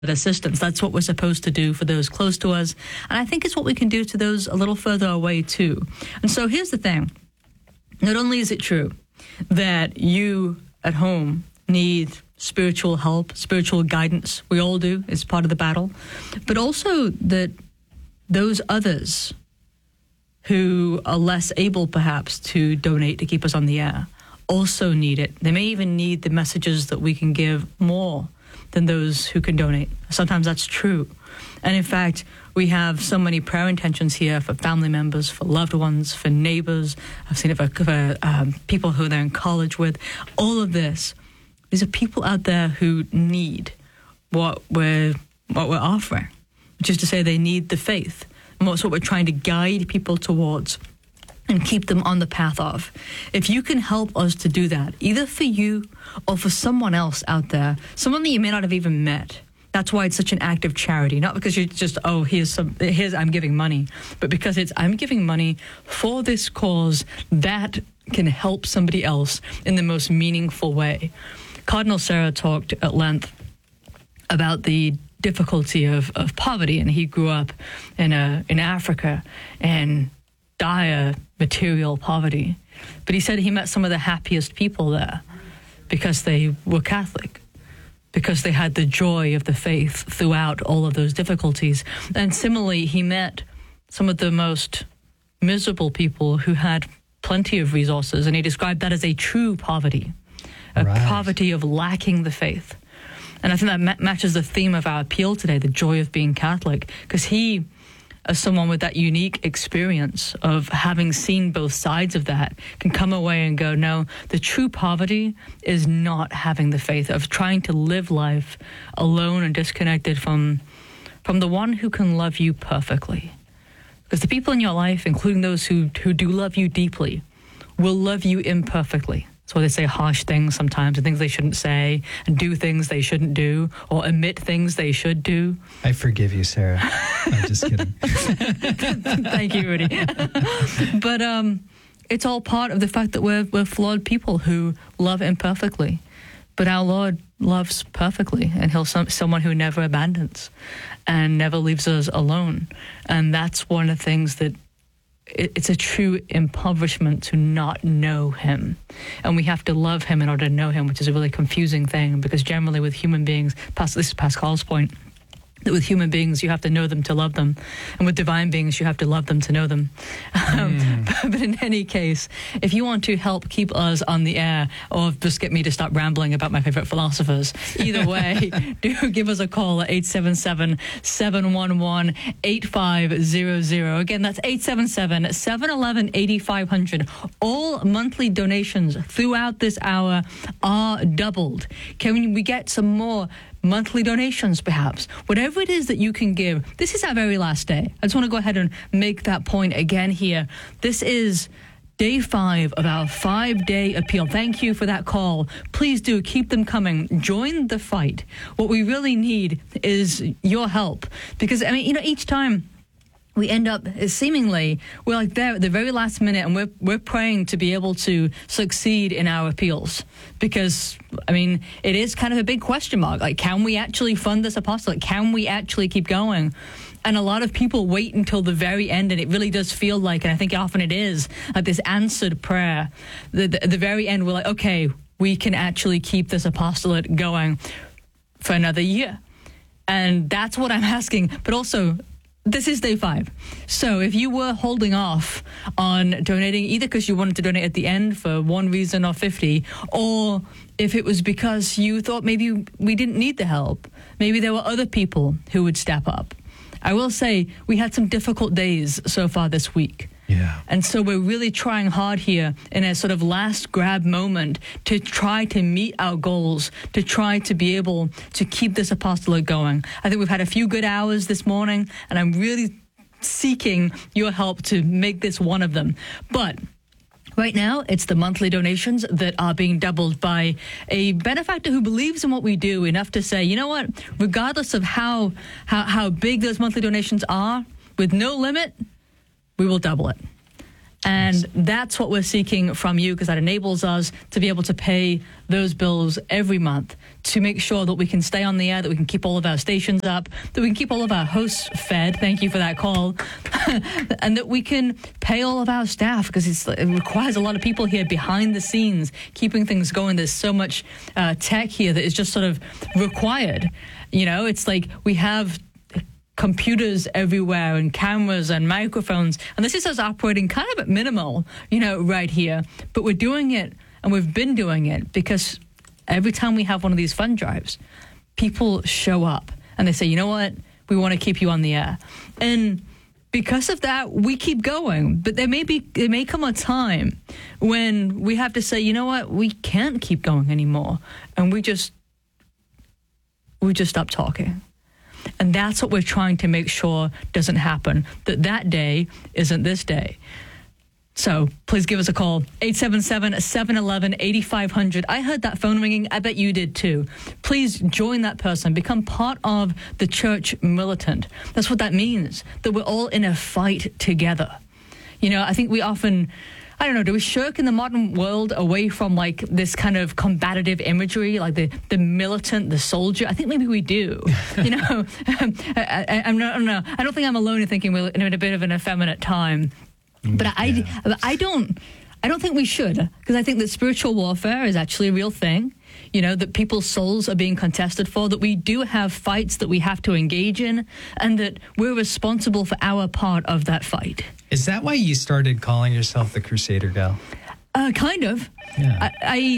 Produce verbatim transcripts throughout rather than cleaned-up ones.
assistance. That's what we're supposed to do for those close to us. And I think it's what we can do to those a little further away too. And so here's the thing. Not only is it true that you at home need spiritual help, spiritual guidance, we all do, it's part of the battle, but also that those others who are less able perhaps to donate to keep us on the air also need it. They may even need the messages that we can give more than those who can donate. Sometimes that's true. And in fact, we have so many prayer intentions here for family members, for loved ones, for neighbors. I've seen it for, for um, people who they're in college with. All of this. These are people out there who need what we're, what we're offering, which is to say they need the faith. And that's what we're trying to guide people towards and keep them on the path of. If you can help us to do that, either for you or for someone else out there, someone that you may not have even met, that's why it's such an act of charity. Not because you're just, oh, here's some, here's, I'm giving money, but because it's, I'm giving money for this cause that can help somebody else in the most meaningful way. Cardinal Sarah talked at length about the difficulty of, of poverty, and he grew up in a, in Africa and dire material poverty. But he said he met some of the happiest people there because they were Catholic, because they had the joy of the faith throughout all of those difficulties. And similarly, he met some of the most miserable people who had plenty of resources, and he described that as a true poverty, a right. poverty of lacking the faith. And I think that ma- matches the theme of our appeal today, the joy of being Catholic, because he, as someone with that unique experience of having seen both sides of that, can come away and go, no, the true poverty is not having the faith, of trying to live life alone and disconnected from, from the one who can love you perfectly. Because the people in your life, including those who, who do love you deeply, will love you imperfectly. That's why they say harsh things sometimes, and things they shouldn't say, and do things they shouldn't do, or omit things they should do. I forgive you, Sarah. I'm just kidding. Thank you, Rudy. But um, it's all part of the fact that we're, we're flawed people who love imperfectly. But our Lord loves perfectly, and he'll some, someone who never abandons and never leaves us alone. And that's one of the things that it's a true impoverishment to not know him. And we have to love him in order to know him, which is a really confusing thing, because generally with human beings, this is Pascal's point, that with human beings, you have to know them to love them. And with divine beings, you have to love them to know them. Um, mm. but, but in any case, if you want to help keep us on the air, or just get me to stop rambling about my favorite philosophers, either way, do give us a call at eight seven seven, seven one one, eight five zero zero. Again, that's eight seven seven, seven one one, eight five zero zero. All monthly donations throughout this hour are doubled. Can we get some more monthly donations, perhaps? Whatever it is that you can give. This is our very last day. I just want to go ahead and make that point again here. This is day five of our five-day appeal. Thank you for that call. Please do keep them coming. Join the fight. What we really need is your help. Because, I mean, you know, each time we end up seemingly, we're like there at the very last minute, and we're we're praying to be able to succeed in our appeals. Because, I mean, it is kind of a big question mark. Like, can we actually fund this apostolate? Can we actually keep going? And a lot of people wait until the very end, and it really does feel like, and I think often it is, like this answered prayer. The, the, the very end, we're like, okay, we can actually keep this apostolate going for another year. And that's what I'm asking. But also, this is day five. So if you were holding off on donating, either because you wanted to donate at the end for one reason or fifty, or if it was because you thought maybe we didn't need the help, maybe there were other people who would step up. I will say we had some difficult days so far this week. Yeah. And so we're really trying hard here in a sort of last grab moment to try to meet our goals, to try to be able to keep this apostolate going. I think we've had a few good hours this morning, and I'm really seeking your help to make this one of them. But right now, it's the monthly donations that are being doubled by a benefactor who believes in what we do enough to say, you know what, regardless of how how, how big those monthly donations are, with no limit, we will double it. And that's what we're seeking from you, because that enables us to be able to pay those bills every month, to make sure that we can stay on the air, that we can keep all of our stations up, that we can keep all of our hosts fed. Thank you for that call. And that we can pay all of our staff, because it's, it requires a lot of people here behind the scenes, keeping things going. There's so much uh, tech here that is just sort of required. You know, it's like we have computers everywhere and cameras and microphones, and this is us operating kind of at minimal, you know, right here. But we're doing it, and we've been doing it, because every time we have one of these fund drives, people show up and they say, you know what, we want to keep you on the air. And because of that, we keep going. But there may be, there may come a time when we have to say, you know what, we can't keep going anymore, and we just, we just stop talking. And that's what we're trying to make sure doesn't happen, that that day isn't this day. So please give us a call, eight seven seven, seven one one, eight five zero zero. I heard that phone ringing. I bet you did too. Please join that person. Become part of the church militant. That's what that means, that we're all in a fight together. You know, I think we often... I don't know, do we shirk in the modern world away from like this kind of combative imagery, like the, the militant, the soldier? I think maybe we do. You know, I, I, I'm not, I don't know. I don't think I'm alone in thinking we're in a bit of an effeminate time. But yeah. I, I don't, I don't think we should, because I think that spiritual warfare is actually a real thing. You know, that people's souls are being contested for, that we do have fights that we have to engage in, and that we're responsible for our part of that fight. Is that why you started calling yourself the Crusader Gal? Uh, kind of. Yeah. I,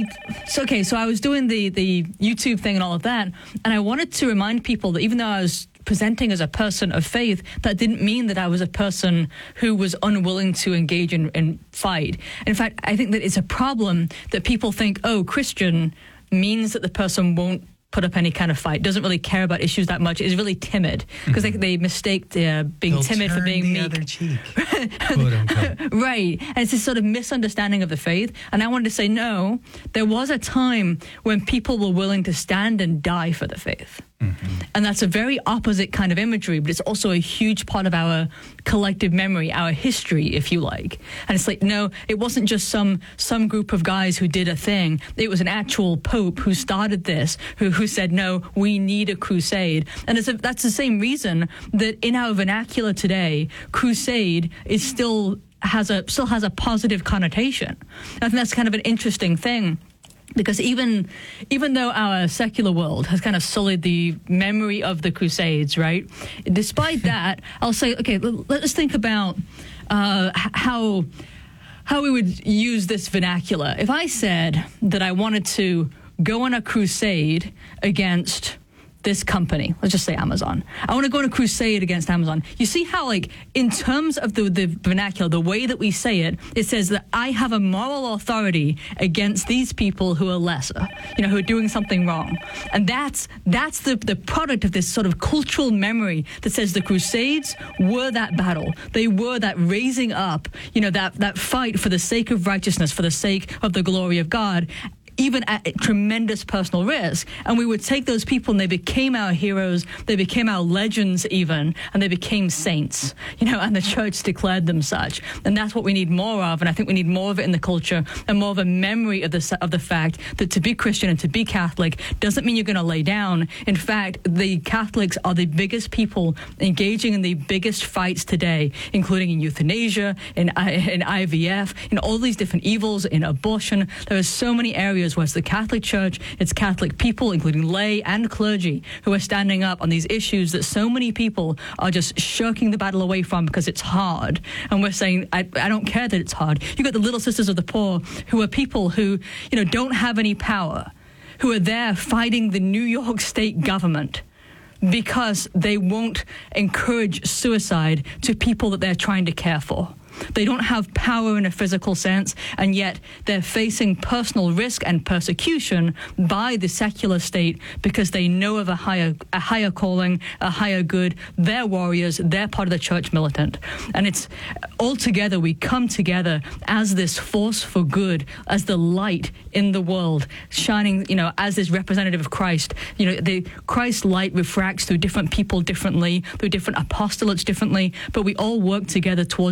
I so okay. So I was doing the the YouTube thing and all of that, and I wanted to remind people that even though I was presenting as a person of faith, that didn't mean that I was a person who was unwilling to engage in, in fight. In fact, I think that it's a problem that people think, oh, Christian means that the person won't put up any kind of fight, doesn't really care about issues that much, is really timid, because mm-hmm. they, they mistake uh, being They'll timid for being the meek. Other cheek, quote unquote. Right. And it's this sort of misunderstanding of the faith. And I wanted to say, no, there was a time when people were willing to stand and die for the faith. Mm-hmm. And that's a very opposite kind of imagery, but it's also a huge part of our collective memory, our history, if you like. And it's like, no, it wasn't just some some group of guys who did a thing. It was an actual pope who started this, who, who said, no, we need a crusade. And it's a, that's the same reason that in our vernacular today, crusade is still has a still has a positive connotation. I think that's kind of an interesting thing. Because even even though our secular world has kind of sullied the memory of the Crusades, right? Despite that, I'll say, okay, let's think about uh, how how we would use this vernacular. If I said that I wanted to go on a crusade against this company, let's just say Amazon. I want to go on a crusade against Amazon. You see how, like, in terms of the, the vernacular, the way that we say it, it says that I have a moral authority against these people who are lesser, you know, who are doing something wrong. And that's that's the, the product of this sort of cultural memory that says the Crusades were that battle. They were that raising up, you know, that, that fight for the sake of righteousness, for the sake of the glory of God, even at tremendous personal risk. And we would take those people and they became our heroes, they became our legends even, and they became saints, you know, and the church declared them such. And that's what we need more of, and I think we need more of it in the culture, and more of a memory of the, of the fact that to be Christian and to be Catholic doesn't mean you're going to lay down. In fact, the Catholics are the biggest people engaging in the biggest fights today, including in euthanasia, in, in I V F, in all these different evils, in abortion. There are so many areas where it's the Catholic Church, it's Catholic people, including lay and clergy, who are standing up on these issues that so many people are just shirking the battle away from because it's hard. And we're saying, I, I don't care that it's hard. You've got the Little Sisters of the Poor, who are people who, you know, don't have any power, who are there fighting the New York State government because they won't encourage suicide to people that they're trying to care for. They don't have power in a physical sense, and yet they're facing personal risk and persecution by the secular state because they know of a higher a higher calling, a higher good. They're warriors. They're part of the church militant. And it's all together, we come together as this force for good, as the light in the world, shining, you know, as this representative of Christ. You know, the Christ light refracts through different people differently, through different apostolates differently, but we all work together towards this good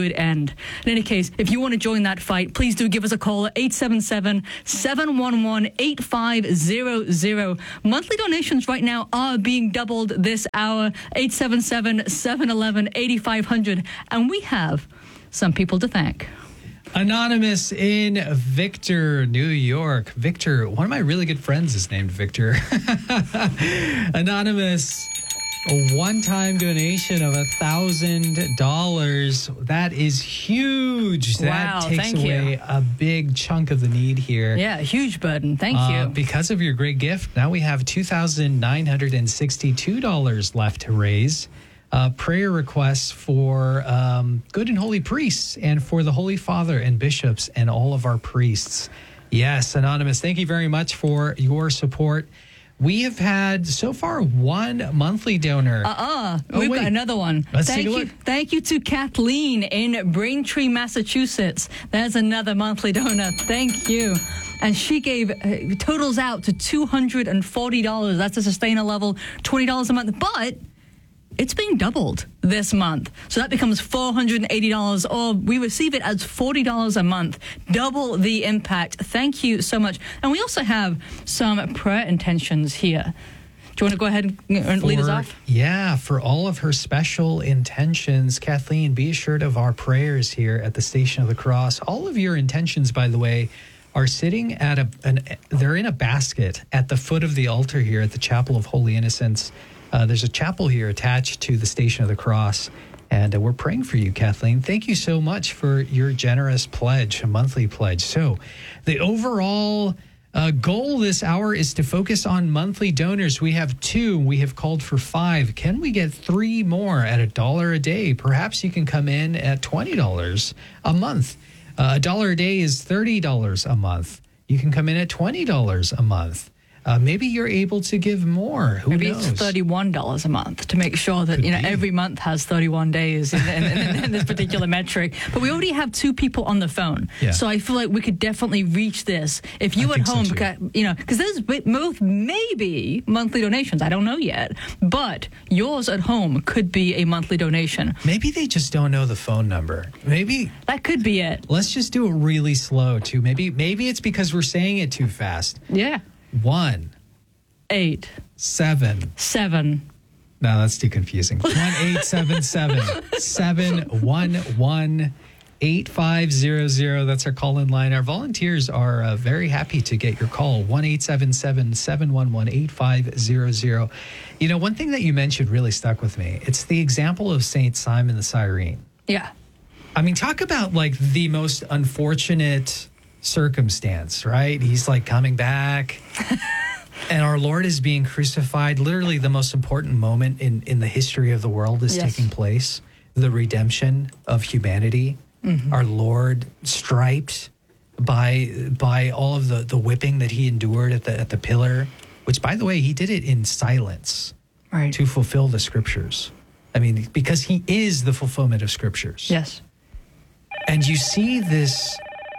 good end. In any case, if you want to join that fight, please do give us a call at eight seven seven, seven one one, eight five zero zero. Monthly donations right now are being doubled this hour, eight seven seven, seven one one, eight five zero zero. And we have some people to thank. Anonymous in Victor, New York. Victor, one of my really good friends is named Victor. Anonymous, a one-time donation of one thousand dollars. That is huge. That Wow, takes thank away you. a big chunk of the need here. Yeah, huge burden. Thank Uh, you. because of your great gift, now we have two thousand nine hundred sixty-two dollars left to raise. Uh, prayer requests for um, good and holy priests and for the Holy Father and bishops and all of our priests. Yes, Anonymous, thank you very much for your support. We have had so far one monthly donor. Uh-uh. Oh, We've wait. got another one. Let's thank take a you. look. Thank you to Kathleen in Braintree, Massachusetts. There's another monthly donor. Thank you. And she gave uh, totals out to two hundred forty dollars. That's a sustainer level, twenty dollars a month. But it's being doubled this month. So that becomes four hundred eighty dollars, or we receive it as forty dollars a month. Double the impact. Thank you so much. And we also have some prayer intentions here. Do you want to go ahead and lead us For- off? Yeah, for all of her special intentions, Kathleen, be assured of our prayers here at the Station of the Cross. All of your intentions, by the way, are sitting at a, an, they're in a basket at the foot of the altar here at the Chapel of Holy Innocents. Uh, there's a chapel here attached to the Station of the Cross, and uh, we're praying for you, Kathleen. Thank you so much for your generous pledge, a monthly pledge. So the overall uh, goal this hour is to focus on monthly donors. We have two. We have called for five. Can we get three more at a dollar a day? Perhaps you can come in at twenty dollars a month. Uh, a dollar a day is thirty dollars a month. You can come in at twenty dollars a month. Uh, maybe you're able to give more. Who Maybe knows? it's thirty-one dollars a month to make sure that, Could you know, be. every month has thirty-one days in, in, in, in this particular metric. But we already have two people on the phone. Yeah. So I feel like we could definitely reach this. If you I at think so home, too. beca- you know, because there's b- both maybe monthly donations. I don't know yet. But yours at home could be a monthly donation. Maybe they just don't know the phone number. Maybe That could be it. let's just do it really slow too. Maybe maybe it's because we're saying it too fast. Yeah. One, Eight, seven. seven. No, that's too confusing. One eight seven seven seven one one eight five zero zero. That's our call in line. Our volunteers are uh, very happy to get your call. One eight seven seven seven one one eight five zero zero. You know, one thing that you mentioned really stuck with me. It's the example of Saint Simon the Cyrene. Yeah. I mean, talk about like the most unfortunate circumstance, right? He's like coming back and our Lord is being crucified. Literally the most important moment in, in the history of the world is Yes. taking place. The redemption of humanity. Mm-hmm. Our Lord striped by by all of the, the whipping that he endured at the at the pillar, which by the way, he did it in silence Right. to fulfill the scriptures. I mean, because he is the fulfillment of scriptures. Yes. And you see this,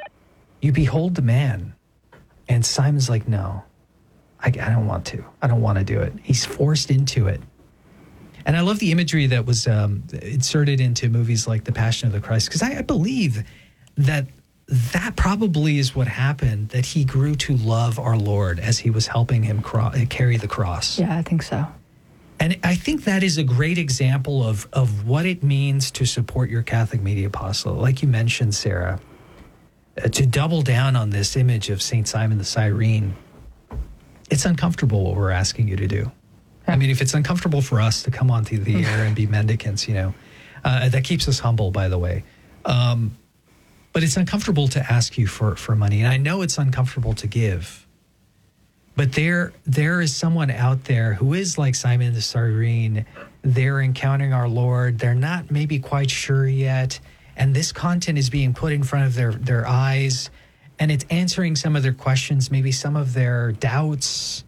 you behold the man, and Simon's like, no, I, I don't want to. I don't want to do it. He's forced into it. And I love the imagery that was um, inserted into movies like The Passion of the Christ, because I, I believe that that probably is what happened, that he grew to love our Lord as he was helping him cro- carry the cross. Yeah, I think so. And I think that is a great example of, of what it means to support your Catholic Media Apostolate. Like you mentioned, Sarah, uh, to double down on this image of Saint Simon the Cyrene, it's uncomfortable what we're asking you to do. I mean, if it's uncomfortable for us to come onto the air and be mendicants, you know, uh, that keeps us humble, by the way. Um, but it's uncomfortable to ask you for, for money. And I know it's uncomfortable to give. But there, there is someone out there who is like Simon the Cyrene. They're encountering our Lord. They're not maybe quite sure yet. And this content is being put in front of their, their eyes. And it's answering some of their questions, maybe some of their doubts.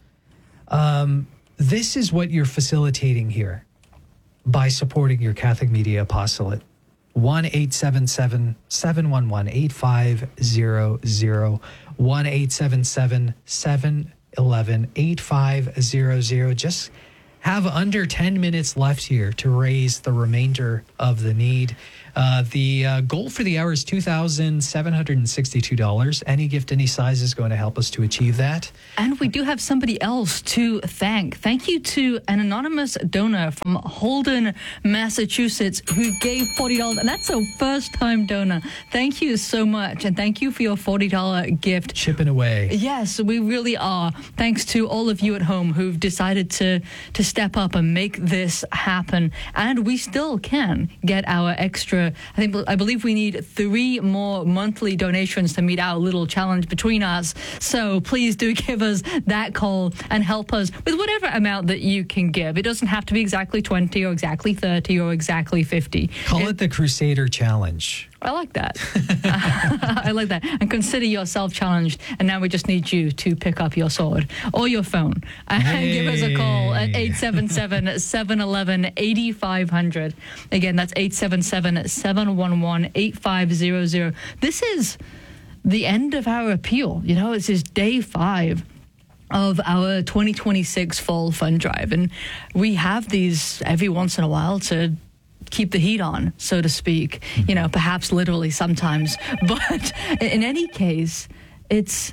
Um, this is what you're facilitating here by supporting your Catholic Media Apostolate. one eight seven seven seven one one eight five zero zero. one eight seven seven seven one one eight five zero zero. Just have under ten minutes left here to raise the remainder of the need. Uh, the uh, goal for the hour is two thousand seven hundred sixty-two dollars. Any gift, any size is going to help us to achieve that. And we do have somebody else to thank. Thank you to an anonymous donor from Holden, Massachusetts, who gave forty dollars. And that's a first-time donor. Thank you so much. And thank you for your forty dollars gift. Chipping away. Yes, we really are. Thanks to all of you at home who've decided to, to step up and make this happen. And we still can get our extra, I think, I believe we need three more monthly donations to meet our little challenge between us. So please do give us that call and help us with whatever amount that you can give. It doesn't have to be exactly twenty or exactly thirty or exactly fifty. Call it, it the Crusader Challenge. I like that. I like that. And consider yourself challenged. And now we just need you to pick up your sword or your phone and hey. give us a call at eight seven seven, seven one one, eight five zero zero. Again, that's eight seven seven, seven one one, eight five zero zero. This is the end of our appeal. You know, this is day five of our twenty twenty-six fall fund drive. And we have these every once in a while to keep the heat on, so to speak, you know, perhaps literally sometimes. But in any case, it's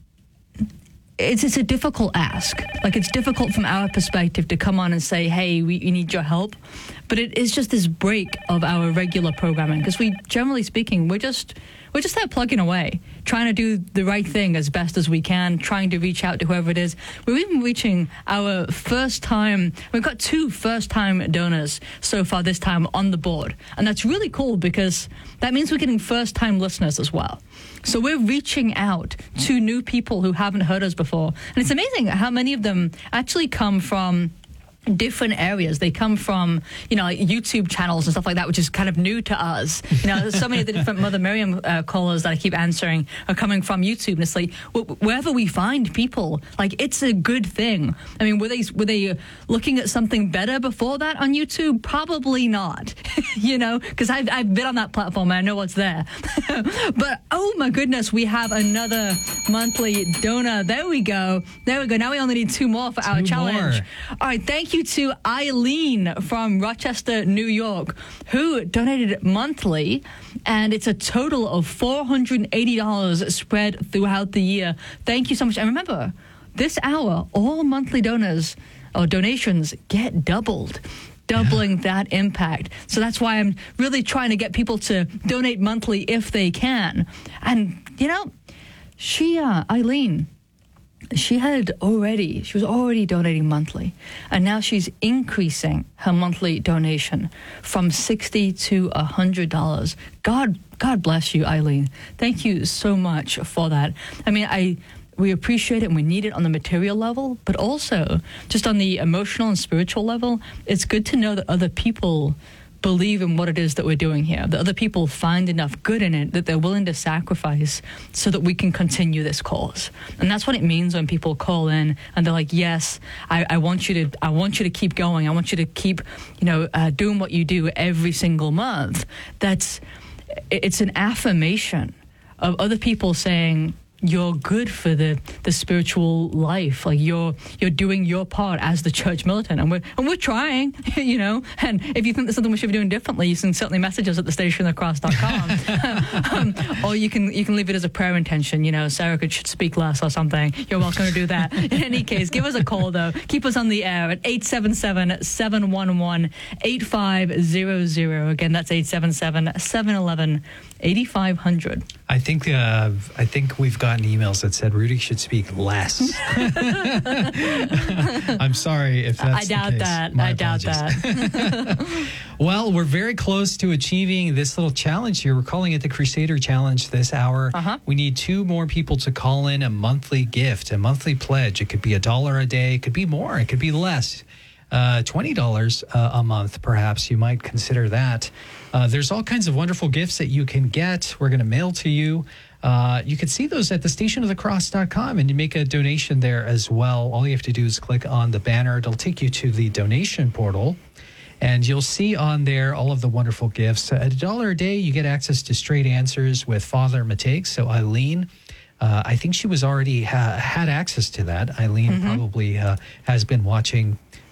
it's it's a difficult ask. Like, it's difficult from our perspective to come on and say, hey, we, we need your help. But it is just this break of our regular programming, because we, generally speaking, we're just we're just there plugging away, trying to do the right thing as best as we can, trying to reach out to whoever it is. We're even reaching our first time. We've got two first time donors so far this time on the board. And that's really cool, because that means we're getting first time listeners as well. So we're reaching out to new people who haven't heard us before. And it's amazing how many of them actually come from different areas. They come from, you know, like YouTube channels and stuff like that, which is kind of new to us. You know, so many of the different Mother Miriam uh, callers that I keep answering are coming from YouTube. And it's like, wh- wherever we find people, like, it's a good thing. I mean, were they were they looking at something better before that on YouTube? Probably not. You know, because I've, I've been on that platform and I know what's there. But, oh my goodness, we have another monthly donor. There we go. There we go. Now we only need two more for two our challenge. More. All right, thank you to Eileen from Rochester, New York, who donated monthly, and it's a total of four hundred eighty dollars spread throughout the year. Thank you so much. And remember, this hour, all monthly donors or donations get doubled. Doubling that impact. So that's why I'm really trying to get people to donate monthly if they can. And, you know, she, uh, Eileen, she had already, she was already donating monthly. And now she's increasing her monthly donation from sixty dollars to one hundred dollars. God, God bless you, Eileen. Thank you so much for that. I mean, I... we appreciate it and we need it on the material level, but also just on the emotional and spiritual level. It's good to know that other people believe in what it is that we're doing here, that other people find enough good in it that they're willing to sacrifice so that we can continue this cause. And that's what it means when people call in and they're like, yes, I, I want you to I want you to keep going. I want you to keep, you know, uh, doing what you do every single month. That's, it's an affirmation of other people saying, you're good for the, the spiritual life. Like, you're you're doing your part as the church militant, and we're and we're trying, you know. And if you think there's something we should be doing differently, you can certainly message us at the station across dot com, um, or you can you can leave it as a prayer intention. You know, Sarah could should speak less or something. You're welcome to do that. In any case, give us a call though. Keep us on the air at eight seven seven, seven one one, eight five zero zero. Again, that's eight seven seven, seven one one, eight five zero zero. I think uh, I think we've gotten emails that said Rudy should speak less. I'm sorry if that's I doubt the case. that. My I doubt apologies. that. Well, we're very close to achieving this little challenge here. We're calling it the Crusader Challenge this hour. Uh-huh. We need two more people to call in a monthly gift, a monthly pledge. It could be a dollar a day. It could be more. It could be less. Uh, twenty dollars uh, a month, perhaps. You might consider that. Uh, there's all kinds of wonderful gifts that you can get. We're going to mail to you. Uh, you can see those at the station of the cross dot com, and you make a donation there as well. All you have to do is click on the banner. It'll take you to the donation portal, and you'll see on there all of the wonderful gifts. At a dollar a day, you get access to Straight Answers with Father Mateik. So Eileen, uh, I think she was already ha- had access to that. Eileen mm-hmm. probably uh, has been watching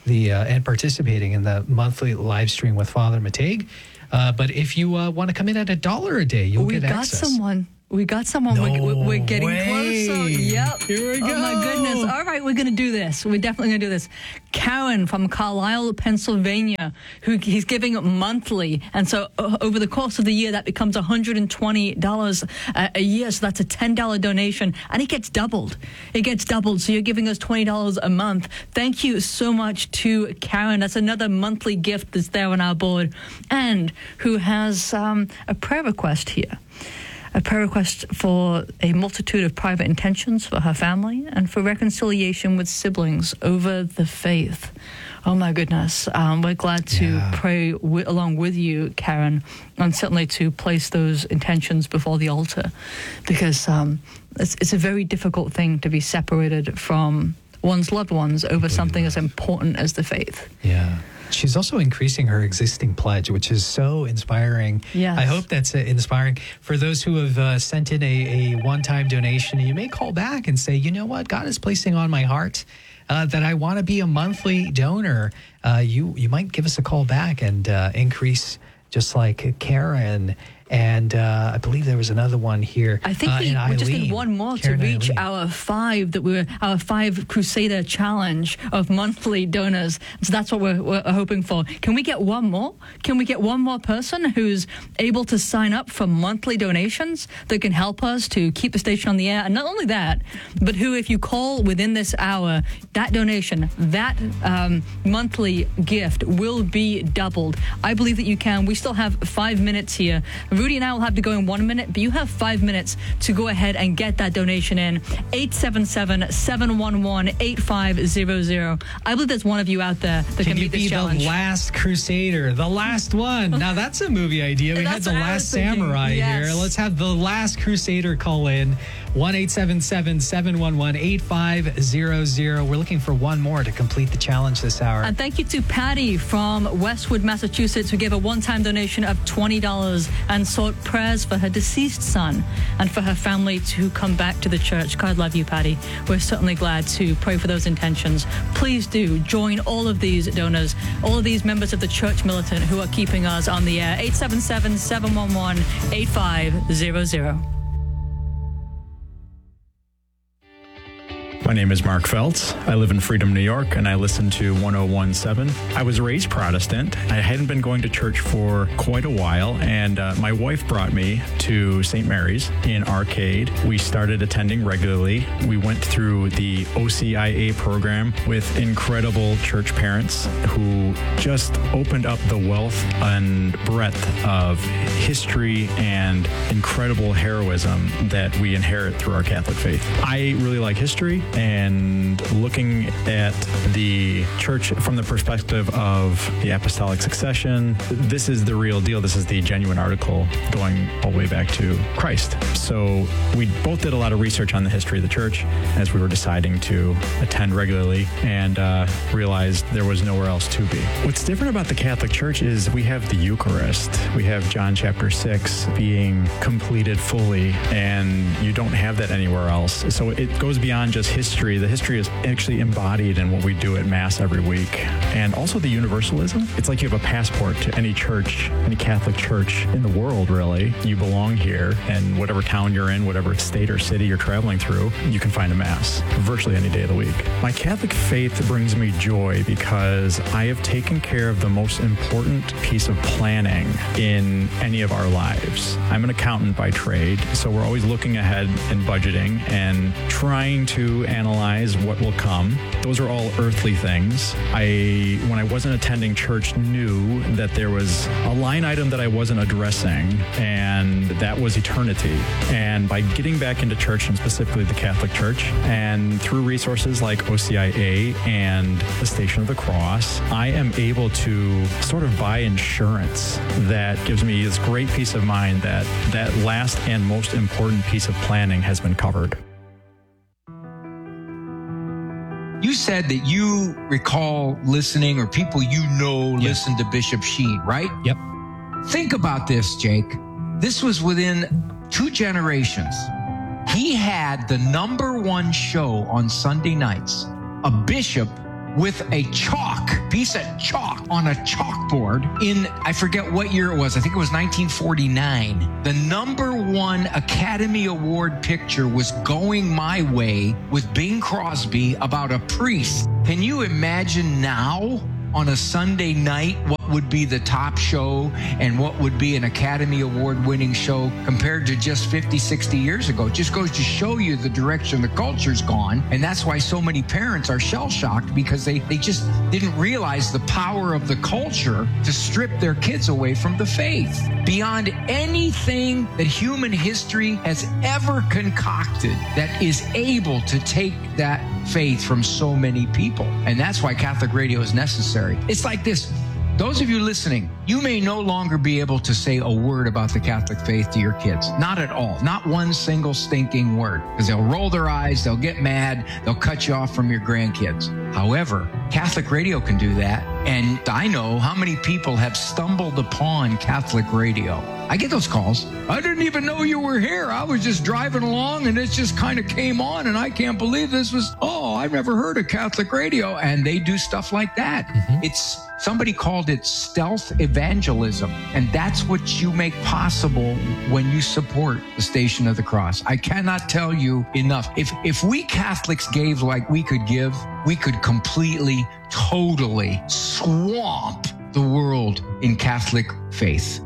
the uh, and participating in the monthly live stream with Father Mateg. Uh, but if you uh, want to come in at a dollar a day, you'll we get got access. someone. We got someone. No we're, we're getting way. closer. Yep. Here we go. Oh, my goodness. All right, we're going to do this. We're definitely going to do this. Karen from Carlisle, Pennsylvania, who he's giving monthly. And so uh, over the course of the year, that becomes one hundred twenty dollars a, a year. So that's a ten dollars donation. And it gets doubled. It gets doubled. So you're giving us twenty dollars a month. Thank you so much to Karen. That's another monthly gift that's there on our board. And who has um, a prayer request here. A prayer request for a multitude of private intentions for her family and for reconciliation with siblings over the faith. Oh, my goodness. Um, we're glad to yeah. pray w- along with you, Karen, and certainly to place those intentions before the altar, because um, it's, it's a very difficult thing to be separated from one's loved ones over something as important as the faith. Yeah. She's also increasing her existing pledge, which is so inspiring. Yes. I hope that's uh, inspiring. For those who have uh, sent in a, a one-time donation, you may call back and say, you know what, God is placing on my heart uh, that I want to be a monthly donor. Uh, you, you might give us a call back and uh, increase just like Karen. And uh, I believe there was another one here. I think uh, we, we just need one more Karen to reach Eileen. our five that we're our five Crusader challenge of monthly donors. So that's what we're, we're hoping for. Can we get one more? Can we get one more person who's able to sign up for monthly donations that can help us to keep the station on the air? And not only that, but who, if you call within this hour, that donation, that um, monthly gift will be doubled. I believe that you can. We still have five minutes here. Rudy and I will have to go in one minute, but you have five minutes to go ahead and get that donation in. eight seven seven, seven one one, eight five zero zero. I believe there's one of you out there that can, Can meet you this be challenge. the last Crusader, the last one? Now that's a movie idea. We had That's the what I Last was thinking. Samurai Yes. here. Let's have the Last Crusader call in. one eight seven seven, seven one one, eight five zero zero. We're looking for one more to complete the challenge this hour. And thank you to Patty from Westwood, Massachusetts, who gave a one-time donation of twenty dollars and sought prayers for her deceased son and for her family to come back to the church. God love you, Patty. We're certainly glad to pray for those intentions. Please do join all of these donors, all of these members of the church militant who are keeping us on the air. eight seven seven, seven one one, eight five zero zero. My name is Mark Feltz. I live in Freedom, New York, and I listen to one oh one point seven. I was raised Protestant. I hadn't been going to church for quite a while, and uh, my wife brought me to Saint Mary's in Arcade. We started attending regularly. We went through the O C I A program with incredible church parents who just opened up the wealth and breadth of history and incredible heroism that we inherit through our Catholic faith. I really like history, and looking at the church from the perspective of the apostolic succession, this is the real deal. This is the genuine article going all the way back to Christ. So we both did a lot of research on the history of the church as we were deciding to attend regularly, and uh, realized there was nowhere else to be. What's different about the Catholic Church is we have the Eucharist. We have John chapter six being completed fully, and you don't have that anywhere else. So it goes beyond just history. The history is actually embodied in what we do at Mass every week. And also the universalism. It's like you have a passport to any church, any Catholic church in the world, really. You belong here, and whatever town you're in, whatever state or city you're traveling through, you can find a Mass virtually any day of the week. My Catholic faith brings me joy because I have taken care of the most important piece of planning in any of our lives. I'm an accountant by trade, so we're always looking ahead and budgeting and trying to analyze what will come. Those are all earthly things. I, when I wasn't attending church, knew that there was a line item that I wasn't addressing, and that was eternity. And by getting back into church, and specifically the Catholic Church, and through resources like O C I A and the Station of the Cross, I am able to sort of buy insurance that gives me this great peace of mind that that last and most important piece of planning has been covered. You said that you recall listening, or people you know Yes. listen to Bishop Sheen, right? Yep. Think about this, Jake. This was within two generations. He had the number one show on Sunday nights, a bishop with a chalk, piece of chalk on a chalkboard in, I forget what year it was. I think it was nineteen forty-nine. The number one Academy Award picture was Going My Way with Bing Crosby about a priest. Can you imagine now on a Sunday night what would be the top show and what would be an Academy Award winning show compared to just fifty, sixty years ago? It just goes to show you the direction the culture's gone. And that's why so many parents are shell-shocked, because they, they just didn't realize the power of the culture to strip their kids away from the faith. Beyond anything that human history has ever concocted that is able to take that faith from so many people. And that's why Catholic radio is necessary. It's like this. Those of you listening, you may no longer be able to say a word about the Catholic faith to your kids. Not at all. Not one single stinking word. Because they'll roll their eyes, they'll get mad, they'll cut you off from your grandkids. However, Catholic radio can do that. And I know how many people have stumbled upon Catholic radio. I get those calls. I didn't even know you were here. I was just driving along and it just kind of came on and I can't believe this was, oh, I've never heard of Catholic radio. And they do stuff like that. Mm-hmm. It's, somebody called it stealth evangelism. And that's what you make possible when you support the Station of the Cross. I cannot tell you enough. If, if we Catholics gave like we could give, we could completely, totally swamp the world in Catholic faith.